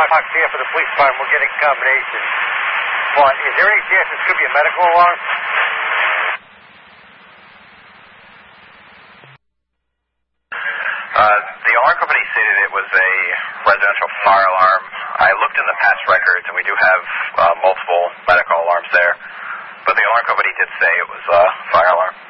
box here for the police department. We're getting a combination. But is there any chance this could be a medical alarm? The alarm company stated it was a residential fire alarm. I looked in the past records, and we do have multiple medical alarms there. But the alarm company did say it was a fire alarm.